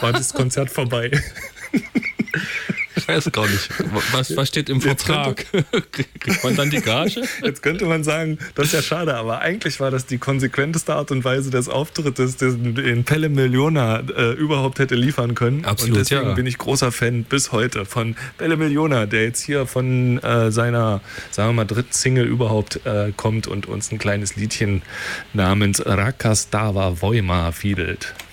war das Konzert vorbei. Ich weiß gar nicht. Was steht im Vertrag? Kriegt man dann die Gage? Jetzt könnte man sagen, das ist ja schade, aber eigentlich war das die konsequenteste Art und Weise des Auftrittes, den Pelle Miliona überhaupt hätte liefern können. Absolut, und deswegen bin ich großer Fan bis heute von Pelle Miliona, der jetzt hier von seiner, sagen wir mal, dritten Single überhaupt kommt und uns ein kleines Liedchen namens Rakastava Voima fiedelt.